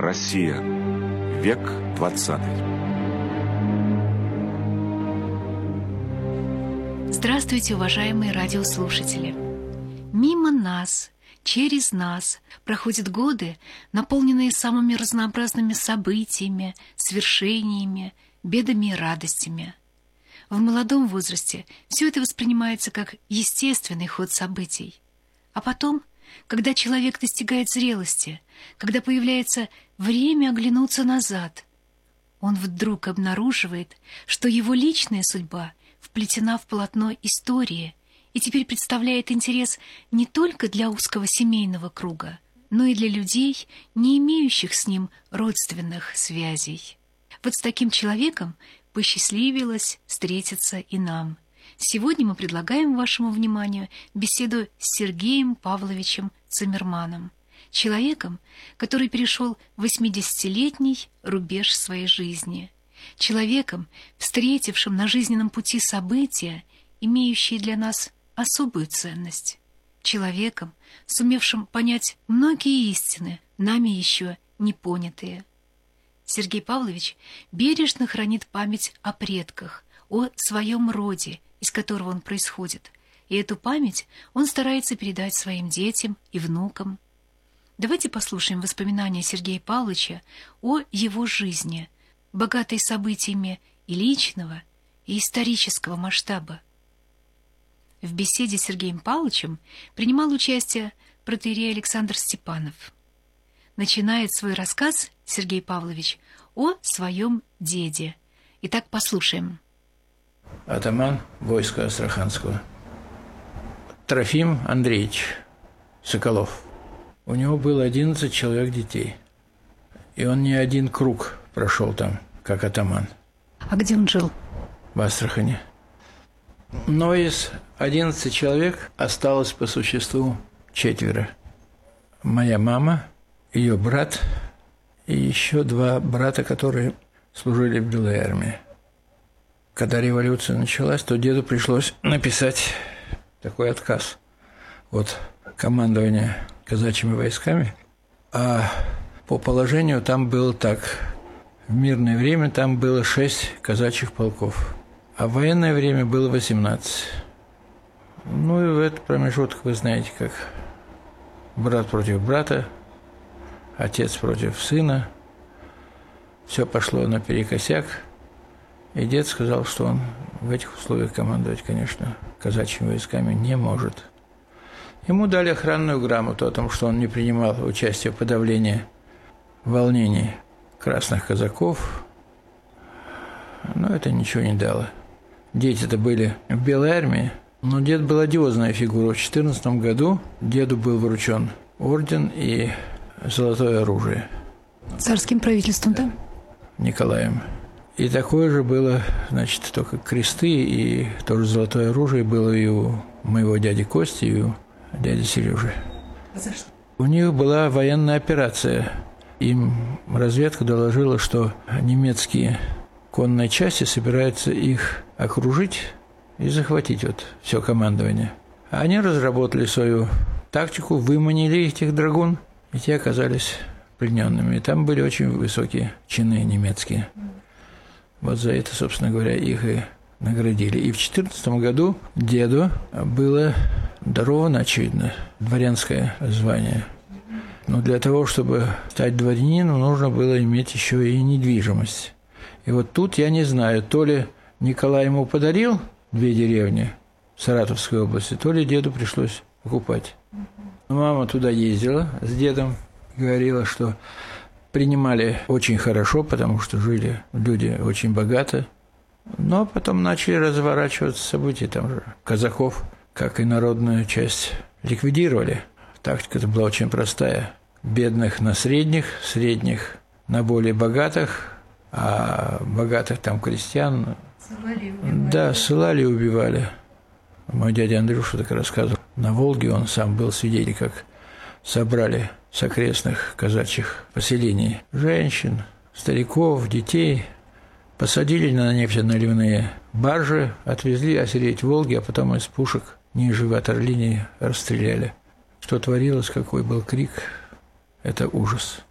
Россия. Век 20. Здравствуйте, уважаемые радиослушатели! Мимо нас, через нас проходят годы, наполненные самыми разнообразными событиями, свершениями, бедами и радостями. В молодом возрасте все это воспринимается как естественный ход событий. А потом, когда человек достигает зрелости, когда появляется время оглянуться назад, он вдруг обнаруживает, что его личная судьба вплетена в полотно истории и теперь представляет интерес не только для узкого семейного круга, но и для людей, не имеющих с ним родственных связей. Вот с таким человеком посчастливилось встретиться и нам. Сегодня мы предлагаем вашему вниманию беседу с Сергеем Павловичем Циммерманом, человеком, который перешел 80-летний рубеж своей жизни, человеком, встретившим на жизненном пути события, имеющие для нас особую ценность, человеком, сумевшим понять многие истины, нами еще не понятые. Сергей Павлович бережно хранит память о предках, о своем роде, из которого он происходит, и эту память он старается передать своим детям и внукам. Давайте послушаем воспоминания Сергея Павловича о его жизни, богатой событиями и личного, и исторического масштаба. В беседе с Сергеем Павловичем принимал участие протоиерей Александр Степанов. Начинает свой рассказ Сергей Павлович о своем деде. Итак, послушаем. Атаман войска Астраханского Трофим Андреевич Соколов. У него было 11 человек детей. И он не один круг прошел там, как атаман. А где он жил? В Астрахани. Но из 11 человек осталось по существу 4. Моя мама, ее брат и еще 2 брата, которые служили в Белой армии. Когда революция началась, то деду пришлось написать такой отказ от командования казачьими войсками. А по положению там было так. В мирное время там было 6 казачьих полков, а в военное время было 18. Ну и в этот промежуток, вы знаете, как брат против брата, отец против сына. Все пошло наперекосяк. И дед сказал, что он в этих условиях командовать, конечно, казачьими войсками не может. Ему дали охранную грамоту о том, что он не принимал участие в подавлении волнений красных казаков. Но это ничего не дало. Дети-то были в Белой армии, но дед был одиозная фигура. В 2014 году деду был вручен орден и золотое оружие. Царским правительством, да? Николаем. И такое же было, значит, только кресты и тоже золотое оружие было и у моего дяди Кости, и у дяди Сережи. А за что? У них была военная операция. Им разведка доложила, что немецкие конные части собираются их окружить и захватить вот все командование. А они разработали свою тактику, выманили этих драгун, и те оказались плененными. И там были очень высокие чины немецкие. Вот за это, собственно говоря, их и наградили. И в 2014 году деду было даровано, очевидно, дворянское звание. Но для того, чтобы стать дворянином, нужно было иметь еще и недвижимость. И вот тут я не знаю, то ли Николай ему подарил 2 деревни в Саратовской области, то ли деду пришлось покупать. Мама туда ездила с дедом, говорила, что принимали очень хорошо, потому что жили люди очень богато. Но потом начали разворачиваться события. Там же казаков, как и народную часть, ликвидировали. Тактика-то была очень простая. Бедных на средних, средних на более богатых, а богатых там крестьян... Ссылали и убивали. Да, ссылали и убивали. Мой дядя Андрюша так рассказывал. На Волге он сам был свидетелем, как собрали с окрестных казачьих поселений женщин, стариков, детей, посадили на нефтеналивные баржи, отвезли осереть в Волге, а потом из пушек ниже ватерлинии расстреляли. Что творилось, какой был крик, это ужас.